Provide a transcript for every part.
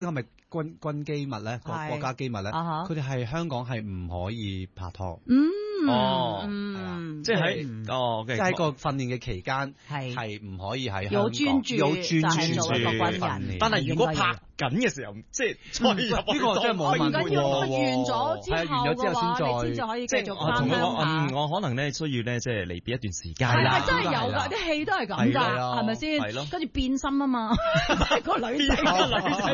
係咪軍機密咧？國家機密咧？佢哋係香港係唔可以拍拖。 即係喺即係個訓練嘅期間係唔可以喺香港有專注做一個軍人。 但係如果拍緊嘅時候，即係再入呢個真係冇問題喎。 完咗之後嘅話，你先可以繼續翻啦。 我可能咧需要咧即係離別一段時間啦。 係真係有㗎，啲戲都係咁㗎，係咪先？係咯。跟住變心啊嘛，個女仔講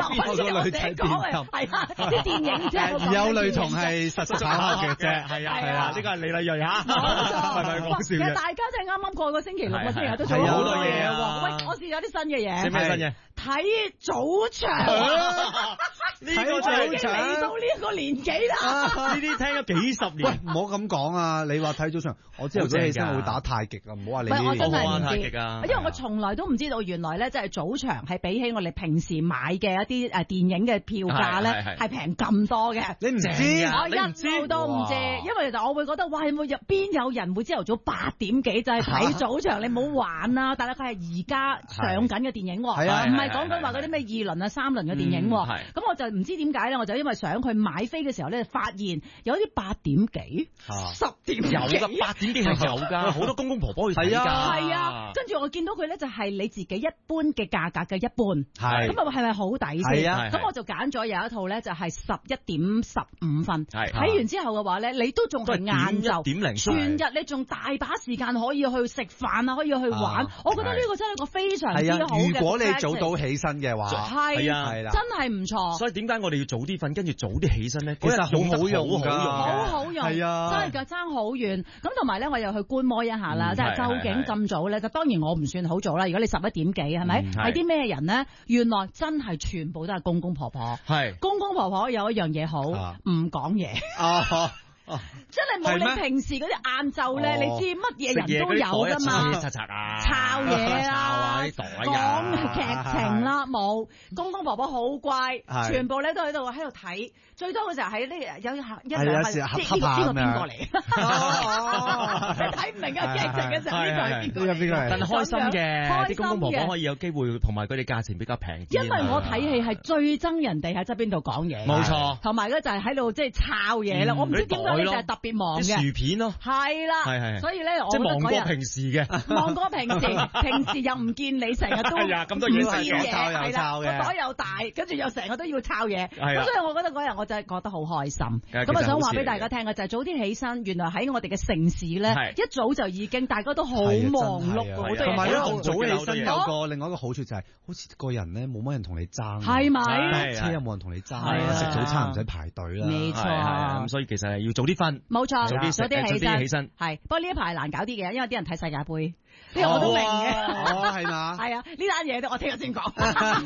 係啊，啲電影啫。 有女同係實實巧巧嘅啫，係啊， 呢個係李麗蕊嚇，係咪講笑？ 其實大家真係啱啱過個星期六個星期日都做好多嘢喎。喂，我試有啲新嘅嘢。 咩新嘢？ 睇早場。呢個就已經嚟到呢一個年紀啦。 呢啲聽咗幾十年。 喂，唔好咁講啊！你話睇早場，我朝頭早起身會打太極啊！唔好話你呢啲。 我真係唔知， 太極啊！ 因為我從來都唔知道原來咧，即係早場係比起我哋平時買嘅一啲電影嘅票價咧，係平咁多嘅。 你唔知？ 我一路都唔知，因為其實我會覺得，哇！邊有人會朝頭早8點幾就係睇早場？你唔好玩啦！但係佢係而家上緊嘅電影喎，唔係講緊話嗰啲咩2輪啊、3輪嘅電影喎。咁我就唔知點解咧，我就因為想佢買飛嘅時候咧，發現有啲8點幾、10點幾， 有㗎8點幾係有㗎，好多公公婆婆去睇㗎。 係啊，跟住我見到佢咧就係你自己一般嘅價格嘅一半，咁啊係咪好抵先？咁我就揀咗有一套咧，就係11點15分。睇完之後嘅話咧，你都仲係晏晝，全日你仲大把時間可以去食飯啊，可以去玩。我覺得呢個真係一個非常之好嘅。 如果你早到起身嘅話， 係啊，真係唔錯。 所以點解我哋要早啲瞓，跟住早啲起身咧？ 其實好好用㗎， 好好用， 係啊， 真係㗎，爭好遠。咁同埋咧，我又去觀摩一下啦，即係究竟咁早咧？就當然我唔算好早啦。如果你11點幾係咪？係啲咩人咧？原來真係全部都係公公婆婆。 係公公婆婆有一樣嘢好，唔講嘢。真係冇你平時嗰啲晏晝咧，你知乜嘢人都有㗎嘛？抄嘢啊，講劇情啦，冇。公公婆婆好乖，全部咧都喺度睇。最多嘅時候喺呢有一兩下，呢個邊個嚟？你睇唔明嘅劇情嘅時候，呢個係邊個？ 但係開心嘅，啲公公婆婆可以有機會，同埋佢哋價錢比較平啲。 因為我睇戲係最憎人哋喺側邊度講嘢， 冇錯。 同埋咧就係喺度即係抄嘢啦。我唔知點解你就係特別忙嘅。 薯片咯， 係啦，所以咧我即係忙過平時嘅， 忙過平時又唔見你成日都咁多嘢抄又抄嘅， 個袋又大，跟住又成日都要抄嘢。咁所以我覺得嗰日我真係覺得好開心。咁啊想話俾大家聽嘅就係早啲起身，原來喺我哋嘅城市咧，一早就已經大家都好忙碌，好多嘢。 同埋咧，早起身有個另外一個好處就係，好似個人咧冇乜人同你爭， 係咪？ 車又冇人同你爭，食早餐唔使排隊啦。 冇錯， 咁所以其實係要早啲瞓， 冇錯，早啲起身。係，不過呢一排難搞啲嘅，因為啲人睇世界盃，呢個我都明嘅。 係嘛？ 係啊，呢單嘢我聽日先講。